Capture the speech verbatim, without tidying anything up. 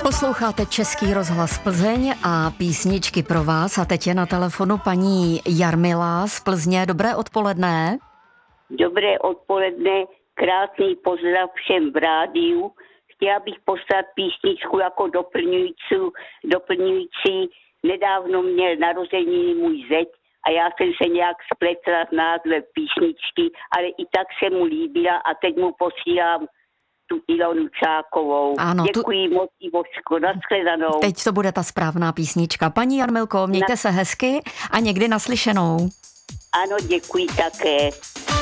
Posloucháte Český rozhlas Plzeň a písničky pro vás. A teď je na telefonu paní Jarmila z Plzně. Dobré odpoledne. Dobré odpoledne, krásný pozdrav všem v rádiu. Chtěla bych poslat písničku jako doplňující, doplňující. Nedávno měl narozeniny můj zeď a já jsem se nějak spletla s názvem písničky, ale i tak se mu líbila a teď mu posílám tu Ilonu Čákovou. Ano, Děkuji tu... moc, Ivočko, nashledanou. Teď to bude ta správná písnička. Paní Jarmilko, mějte Na... se hezky a někdy naslyšenou. Ano, děkuji také.